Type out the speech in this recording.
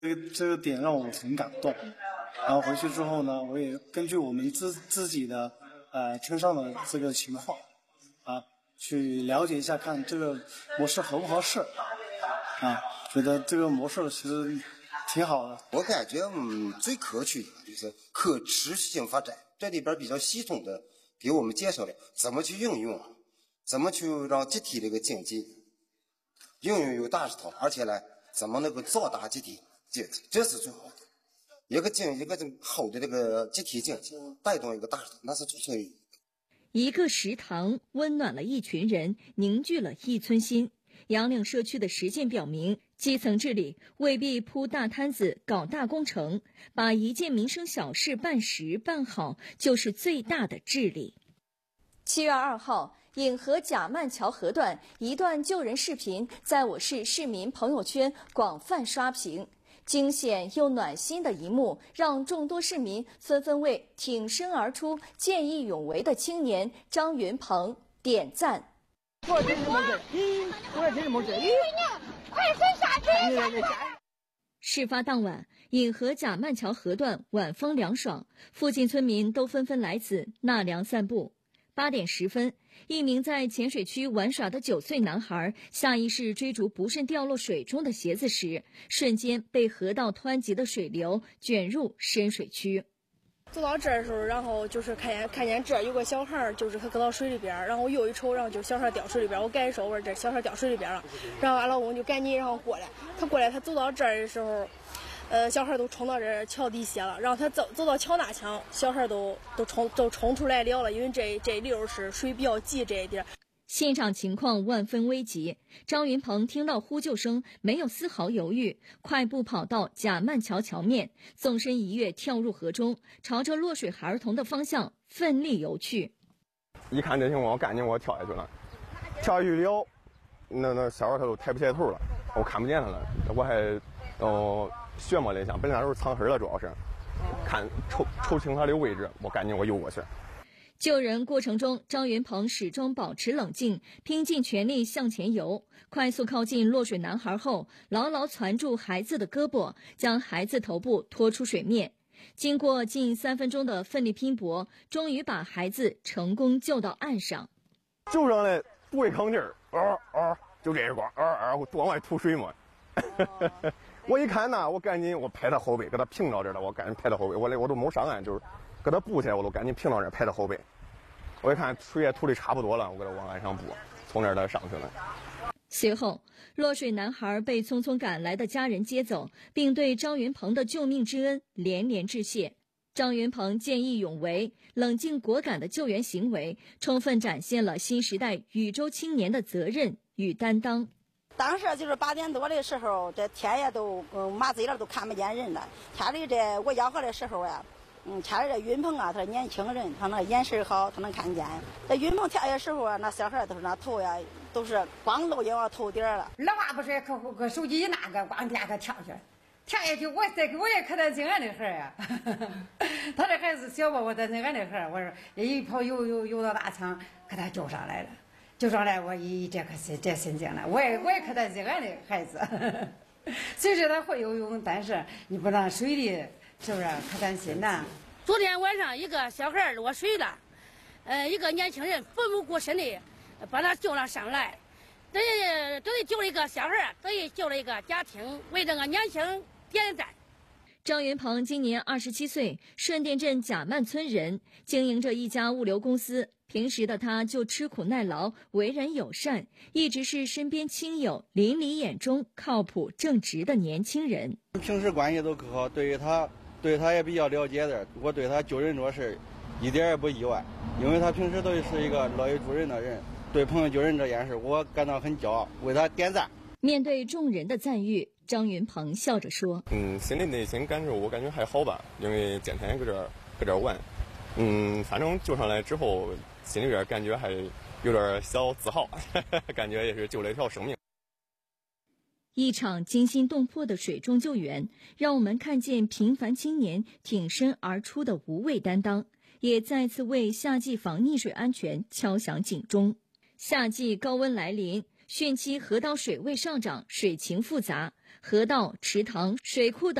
这个点让我很感动。然后回去之后呢，我也根据我们自己的村上的这个情况去了解一下，看这个模式合不合适觉得这个模式其实挺好的。 我感觉最可取的就是可持续性发展，这里边比较系统的给我们介绍了怎么去应用，怎么去让集体这个经济应用有大势头，而且呢怎么能够造大集体经济，这是最好的一个好的这个集体经济带动一个大势头，那是最重要的。 一个食堂温暖了一群人，凝聚了一村心。杨岭社区的实践表明，基层治理未必铺大摊子搞大工程，把一件民生小事办实办好就是最大的治理。7月2号，颍河贾曼桥河段一段救人视频在我市市民朋友圈广泛刷屏，惊险又暖心的一幕让众多市民纷纷为挺身而出、见义勇为的青年张云鹏点赞。事发当晚，颍河贾曼桥河段晚风凉爽，附近村民都纷纷来此纳凉散步。8点10分，一名在浅水区玩耍的9岁男孩下意识追逐不慎掉落水中的鞋子时，瞬间被河道湍急的水流卷入深水区。 走到这儿的时候，然后就是看见这儿有个小孩，就是他搁到水里边，然后又一瞅，然后就小孩掉水里边，我赶紧说我说这小孩掉水里边了，然后俺老公就赶紧然后过来，他走到这儿的时候，小孩都冲到这桥底下了，然后他走到桥那墙，小孩都冲出来了，因为这溜是水比较急这一点。 现场情况万分危急，张云鹏听到呼救声，没有丝毫犹豫，快步跑到贾曼桥桥面，纵身一跃跳入河中，朝着落水孩童的方向奋力游去。 一看这情况，赶紧我跳下去了，跳下去了，那小孩他都抬不起来头了，我看不见他了，我还旋摸了一下，本来那时候藏黑了，主要是看瞅清他的位置，我赶紧我游过去。 救人过程中，张云鹏始终保持冷静，拼尽全力向前游。快速靠近落水男孩后，牢牢攥住孩子的胳膊，将孩子头部拖出水面。经过近3分钟的奋力拼搏，终于把孩子成功救到岸上。 救上来不会吭气儿，就这一块往外吐水嘛。我一看呢，我赶紧我拍他后背，给他平到这儿了，我赶紧拍他后背，我都没上岸，就是给他补起来，我都赶紧平到这儿拍他后背。我一看水也吐的差不多了，我给他往岸上补，从那儿他上去了。 随后，落水男孩被匆匆赶来的家人接走，并对张云鹏的救命之恩连连致谢。张云鹏见义勇为、冷静果敢的救援行为，充分展现了新时代禹州青年的责任与担当。 当时就是8点多的时候，这天也都麻醉了，都看不见人了。天里这我吆喝的时候呀，天里这云鹏啊，他是年轻人，他那眼神好，他能看见。这云鹏跳下的时候啊，那小孩都是那头呀，都是光露就往头顶了。 二娃不是可手机一拿个，光颠个跳下去，我也可担心俺那孩儿呀。他这孩子小吧，我担心俺那孩儿，我说一跑游到大墙，给他救上来了。救上来，我这心境了，我也可担心俺的孩子。虽说他会游泳，但是你不让水里，是不是可担心呐？ 昨天晚上一个小孩落水了，一个年轻人奋不顾身的把他救了上来，等于救了一个小孩，等于救了一个家庭，为这个年轻点赞。 张云鹏今年27岁，顺店镇贾曼村人，经营着一家物流公司。平时的他就吃苦耐劳，为人友善，一直是身边亲友邻里眼中靠谱正直的年轻人。 平时关系都可好，对他也比较了解的，我对他救人这事一点也不意外，因为他平时都是一个乐于助人的人。对朋友救人这件事，我感到很骄傲，为他点赞。 面对众人的赞誉，张云鹏笑着说： 心里内心感受我感觉还好吧，因为今天搁这玩，反正救上来之后，心里边感觉还有点小自豪，感觉也是救了一条生命。 一场惊心动魄的水中救援，让我们看见平凡青年挺身而出的无畏担当，也再次为夏季防溺水安全敲响警钟。夏季高温来临， 汛期河道水位上涨，水情复杂，河道、池塘、水库等